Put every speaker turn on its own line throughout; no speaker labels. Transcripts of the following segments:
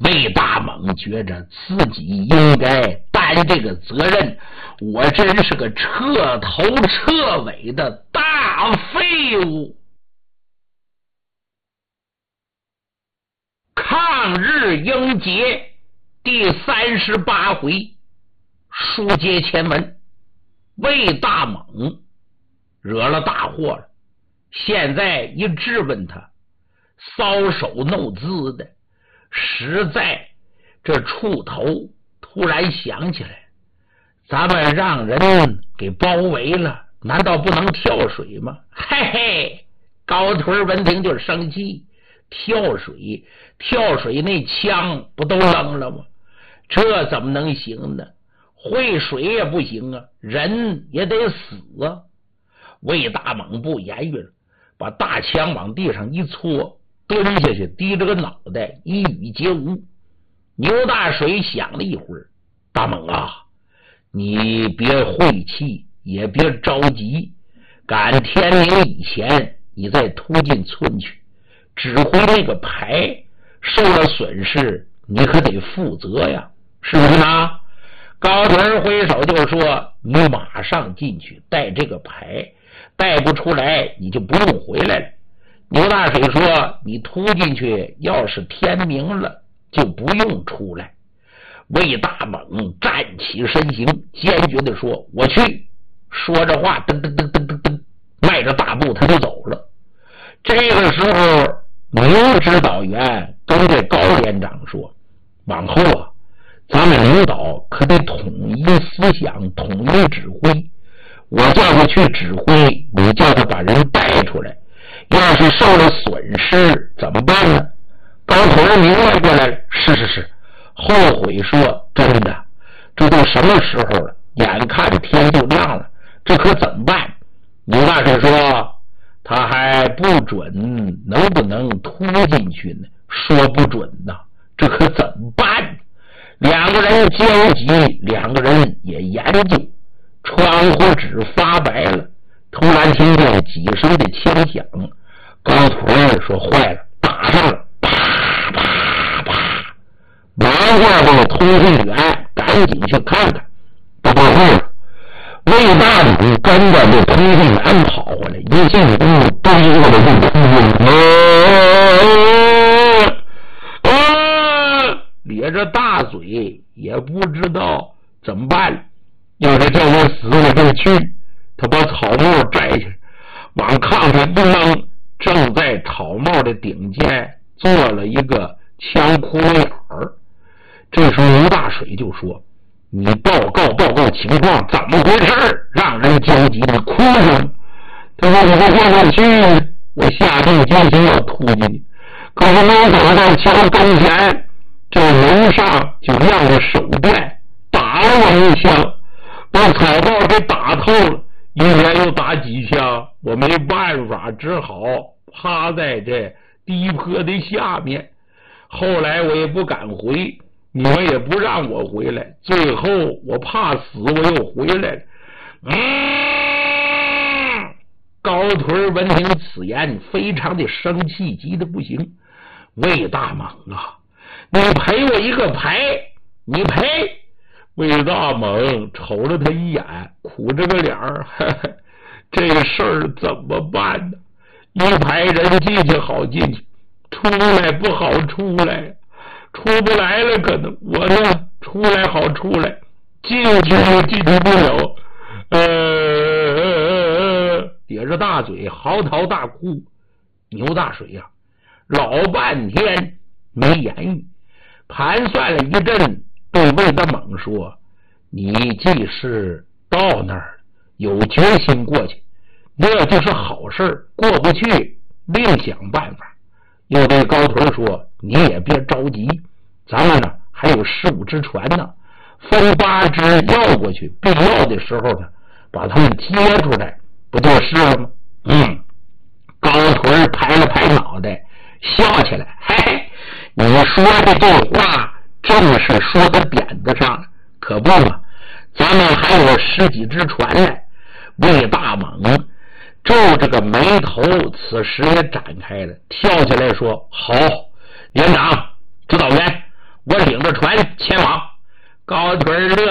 魏大猛觉着自己应该担这个责任，我真是个彻头彻尾的大废物。抗日英杰第38回，书接前文，魏大猛惹了大祸了。现在一质问他，搔首弄姿的，实在这触头突然想起来，咱们让人给包围了，难道不能跳水吗？嘿嘿，高腿闻听就生气，跳水那枪不都扔了吗？这怎么能行呢？会水也不行啊，人也得死啊。魏大猛不言语了，把大枪往地上一搓，蹲下去，低着个脑袋，一语皆无。牛大水想了一会儿，大猛啊，你别晦气，也别着急，赶天明以前你再突进村去，指挥那个牌受了损失，你可得负责呀，是不是呢？高屯挥手就说，你马上进去带这个牌，带不出来你就不用回来了。牛大水说，你突进去，要是天明了就不用出来。魏大猛站起身形，坚决地说，我去。说着话，噔噔噔噔噔噔，迈着大步他就走了。这个时候，牛指导员跟这高连长说，往后啊，咱们领导可得统一思想，统一指挥。我叫他去指挥，你叫他把人带出来，要是受了损失怎么办呢？高头明白过来了，是，后悔说，真的，这都什么时候了，眼看着天就亮了，这可怎么办？牛大水说，他还不准能不能突进去呢，说不准呢，这可怎么办？两个人焦急，两个人也研究，窗户纸发白了，突然听见几声的枪响，高头说坏了，打上了，啪啪啪，忙活这个通讯员赶紧去看看，不过会儿魏大猛跟着这通讯员跑回来，一进屋背着的就哭，咧着大嘴，也不知道怎么办。要是这我死了就去，他把草帽摘下来，往炕上一扔，正在草帽的顶尖做了一个枪窟窿眼儿。这时候牛大水就说，你报告情况，怎么回事？让人焦急的哭声。他说，我现在去，我下定决心要突进去，可是没想到枪跟前，这楼上就亮着手电，打了我一枪，把草帽给打透了，一连又打几枪，我没办法，只好趴在这低坡的下面。后来我也不敢回，你们也不让我回来，最后我怕死，我又回来了。高腿闻听此言，非常的生气，急得不行。魏大猛啊，你赔我一个牌，你赔！魏大猛瞅了他一眼，苦着个脸儿，这事儿怎么办呢？一排人进去好进去，出来不好出来，出不来了，可能我呢出来好出来，进去又进去不了，咧着大嘴嚎啕大哭。牛大水呀，老半天没言语，盘算了一阵，对魏大猛说，你既是到那儿有决心过去，那就是好事，过不去另想办法。又对高腿说，你也别着急，咱们呢还有15只船呢，分8只要过去，必要的时候呢把他们接出来，不就是了吗？高腿拍了拍脑袋，笑起来，嘿嘿，你说的这话正是说到点子上，可不嘛，咱们还有10几只船呢。魏大猛皱着个眉头，此时也展开了，跳起来说，好，连长指导员，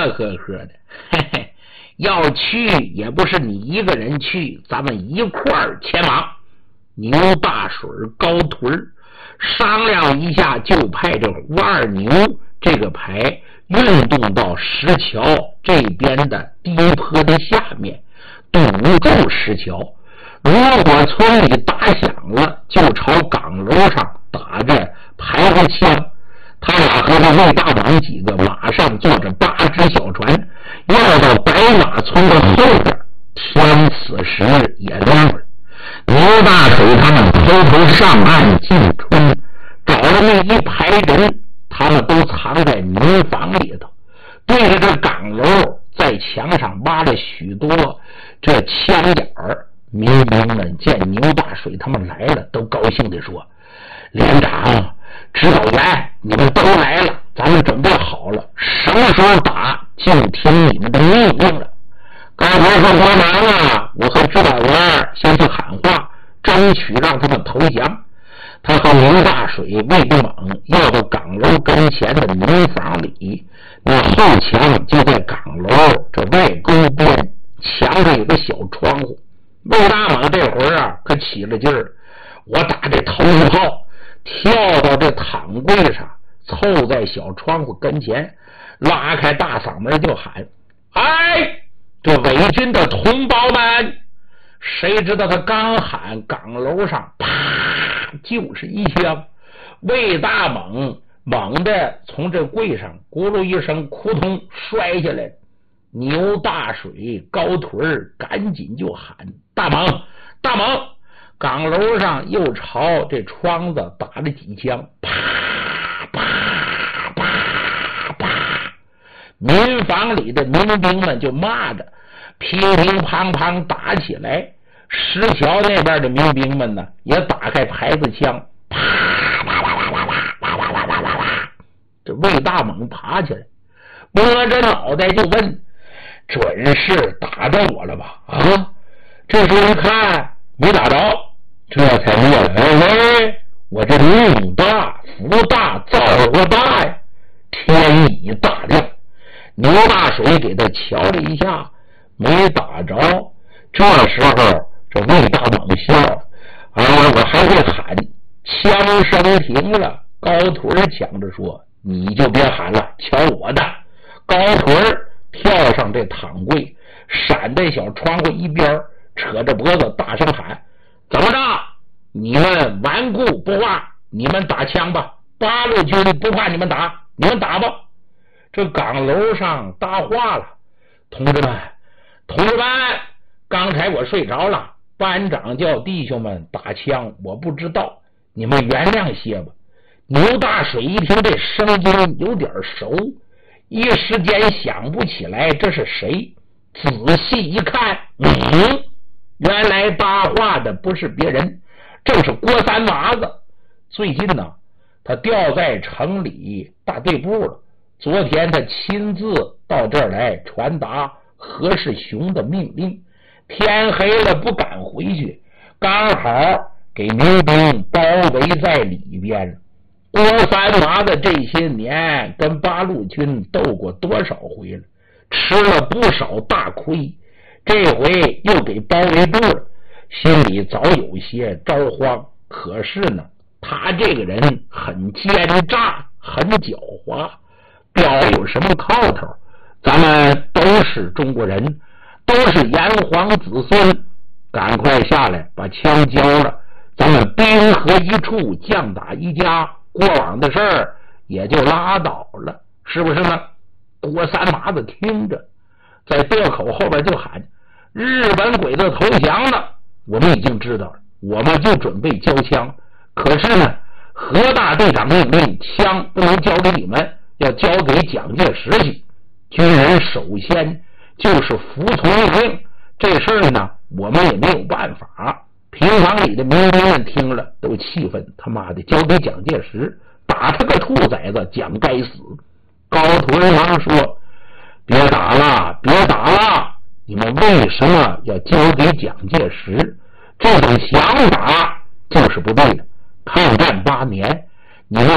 乐呵呵的，嘿嘿，要去也不是你一个人去，咱们一块儿前往。牛大水高腿商量一下，就派这胡二牛这个牌运动到石桥这边的低坡的下面，堵住石桥。如果村里打响了，就朝岗楼上打着排头枪。他俩和这魏大蟒几个马上坐着8只小船，要到白马村的后边。天此时也亮了，牛大水他们偷偷上岸进村，找了那一排人，他们都藏在民房里头，对着这岗楼在墙上挖了许多这枪眼儿。民兵们见牛大水他们来了，都高兴地说：连长、指导员，你们都来了，咱们准备好了，什么时候打就听你们的命令了。刚才说帮忙啊，我和指导员先去喊话，争取让他们投降。他和牛大水、魏大蟒要到岗楼跟前的民房里，那后墙就在岗楼这外沟边，墙上有个小窗户。魏大蟒这会儿啊，可起了劲儿，我打这头一炮，跳到这躺柜上，凑在小窗户跟前，拉开大嗓门就喊：哎，这伪军的同胞们！谁知道他刚喊，岗楼上啪就是一枪，魏大蟒猛地从这柜上咕噜一声扑通摔下来。牛大水高腿赶紧就喊：大蟒，大蟒！岗楼上又朝这窗子打了几枪，啪啪啪啪，民房里的民兵们就骂着，乒乒乓乓打起来。石桥那边的民兵们呢，也打开牌子枪，啪啪啪啪啪啪啪啪啪啪。这魏大蟒爬起来，摸着脑袋就问：准是打着我了吧？啊！这时候一看没打着，这才过来。我这命大福大造化大呀！天已大亮。牛大水给他瞧了一下，没打着。这时候这魏大蟒笑了，我还会喊。枪声停了，高腿抢着说：你就别喊了，瞧我的！高腿跳上这躺柜，闪在小窗户一边，扯着脖子大声喊：怎么着？你们顽固不怕，你们打枪吧！八路军不怕你们打，你们打吧！这岗楼上搭话了：同志们，同志们，刚才我睡着了，班长叫弟兄们打枪，我不知道，你们原谅些吧。牛大水一听这声音有点熟，一时间想不起来这是谁，仔细一看，原来搭话的不是别人，正是郭三麻子。最近呢，他调在城里大队部了，昨天他亲自到这儿来传达何世雄的命令，天黑了不敢回去，刚好给民兵包围在里边。郭三麻子这些年跟八路军斗过多少回了，吃了不少大亏，这回又给包围住了，心里早有些着慌。可是呢，他这个人很奸诈，很狡猾，标有什么靠头？咱们都是中国人，都是炎黄子孙，赶快下来把枪交了，咱们兵合一处，将打一家，过往的事儿也就拉倒了，是不是呢？郭三麻子听着，在垛口后边就喊：日本鬼子投降了，我们已经知道了，我们就准备交枪。可是呢，何大队长命令，枪不能交给你们，要交给蒋介石去。军人首先就是服从命令，这事儿呢，我们也没有办法。平房里的民兵们听了都气愤，他妈的，交给蒋介石，打他个兔崽子，蒋该死。高图人王说：别打了，别打了，你们为什么要交给蒋介石？这种想法就是不对的。抗战8年，你们